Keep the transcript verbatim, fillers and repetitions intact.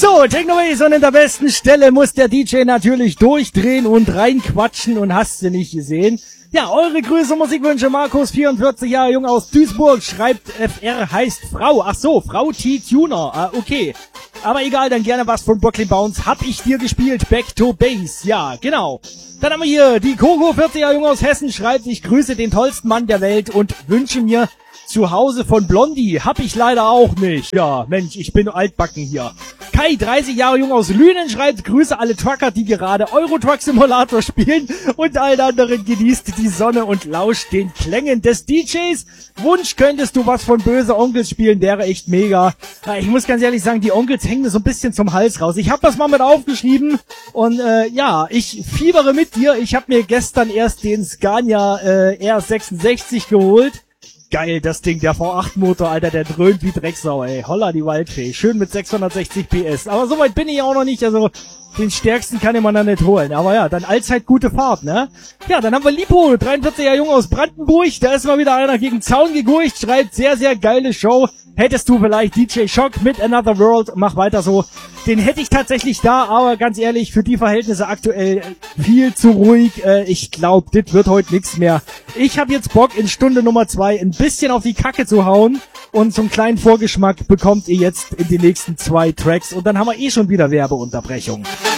So, Technobase, und in der besten Stelle muss der D J natürlich durchdrehen und reinquatschen und hast du nicht gesehen. Ja, eure Grüße, Musikwünsche, Markus, vierundvierzig Jahre jung aus Duisburg, schreibt F R heißt Frau. Ach so, Frau T-Tuner, ah, okay. Aber egal, dann gerne was von Brooklyn Bounce. Hab ich dir gespielt, Back to Base, ja, genau. Dann haben wir hier die Coco, vierzig Jahre jung aus Hessen, schreibt, ich grüße den tollsten Mann der Welt und wünsche mir zu Hause von Blondie. Hab ich leider auch nicht. Ja, Mensch, ich bin altbacken hier. Kai, dreißig Jahre jung aus Lünen, schreibt, grüße alle Trucker, die gerade Euro Truck Simulator spielen und allen anderen genießt die Sonne und lauscht den Klängen des D Js. Wunsch, könntest du was von Böse Onkels spielen, wäre echt mega. Ich muss ganz ehrlich sagen, die Onkels hängen mir so ein bisschen zum Hals raus. Ich habe das mal mit aufgeschrieben und äh, ja, ich fiebere mit dir. Ich habe mir gestern erst den Scania äh, R sechsundsechzig geholt. Geil, das Ding, der V acht Motor, Alter, der dröhnt wie Drecksau, ey. Holla die Waldfee. Schön mit sechshundertsechzig P S. Aber so weit bin ich auch noch nicht, also den stärksten kann man dann nicht holen. Aber ja, dann allzeit gute Fahrt, ne? Ja, dann haben wir Lipo, dreiundvierzig Jahre jung aus Brandenburg. Da ist mal wieder einer gegen Zaun gegurcht, schreibt, sehr, sehr geile Show. Hättest du vielleicht D J Shock mit Another World, mach weiter so. Den hätte ich tatsächlich da, aber ganz ehrlich, für die Verhältnisse aktuell viel zu ruhig. Ich glaube, das wird heute nichts mehr. Ich habe jetzt Bock, in Stunde Nummer zwei ein bisschen auf die Kacke zu hauen. Und so einen kleinen Vorgeschmack bekommt ihr jetzt in den nächsten zwei Tracks. Und dann haben wir eh schon wieder Werbeunterbrechung.